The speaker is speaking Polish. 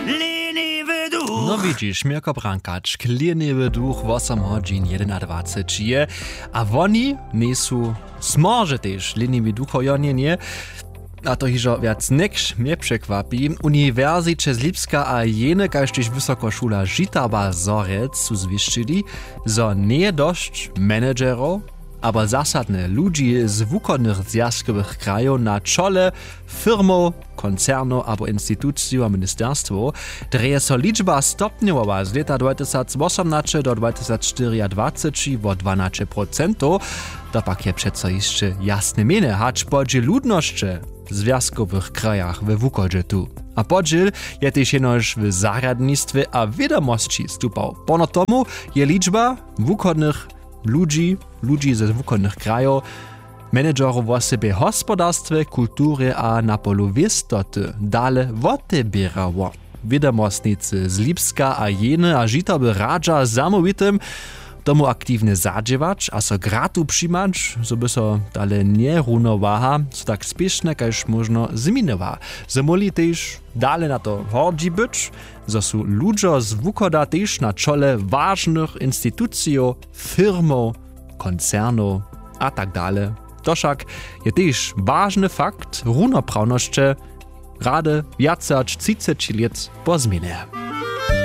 Leniwy duch. No widzisz, Mirko Brankač, leniwy duch 8 godzin 21 je, a oni nie są smoże też, leniwy duch, nie. A to hižo viac nekž mnie przekwapi. Uniwersytet z Lipska a jene, kaž tež Wysokošula Žitava Zorec su zwieszczyli, zo nie dość menedżerów, aber zasadne ludzi z wukonnych zjazkowych krajów na czole firmów, koncernów albo instytucji a ministerstwo, dreje so liczba stopniowa z lata 2018 do 2024 o 12%. To pak je przeco jeszcze jasne miene, hacz podziel ludności w związkowych krajach we wukodżetu. A podziel je też jenoż w zaradnictwie a wiadomości stupał. Pono tomu je liczba wukodnych ludzi ze wukodnych krajów, menedżerów w sobie gospodarstwie, kultury a na polu wiestoty dale wotebierało. Wiadomostnicy z Lipska a jene a Žitowy radza zamówitym tomu aktywnie zadziewać, a so gratu przymać, żeby so dale nie równowaha, so tak spieszne, każ można zmienowa. Zamoli też dale na to hordzi być, że są ludzie z wukoda też na czole ważnych instytucji, firmów, koncernów a tak dalej. To však je też ważny fakt, równoprawności rady więcej 30 lat po zmianie.